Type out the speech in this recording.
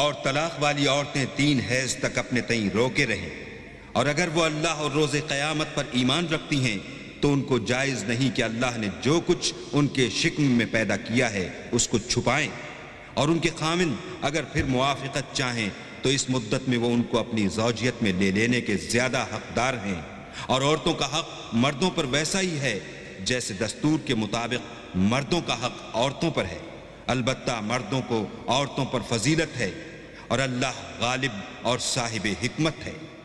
और तलाक वाली औरतें 3 हैज तक अपने तईं रोके रहें, और अगर वो अल्लाह और रोज़े क़यामत पर ईमान रखती हैं तो उनको जायज़ नहीं कि अल्लाह ने जो कुछ उनके शिक्म में पैदा किया है उसको छुपाएं, और उनके खामिन अगर फिर मुआफ़िक़त चाहें तो इस मुद्दत में वो उनको अपनी ज़ौजियत में ले लेने के ज़्यादा हक़दार हैं। और औरतों का हक़ मर्दों पर वैसा ही है जैसे दस्तूर के मुताबिक मर्दों का हक़ औरतों पर है। अलबत्ता मर्दों को औरतों पर फजीलत है, और अल्लाह गालिब और साहिब हिकमत है।